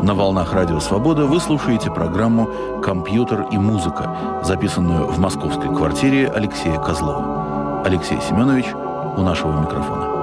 На волнах Радио Свобода вы слушаете программу «Компьютер и музыка», записанную в московской квартире Алексея Козлова. Алексей Семенович у нашего микрофона.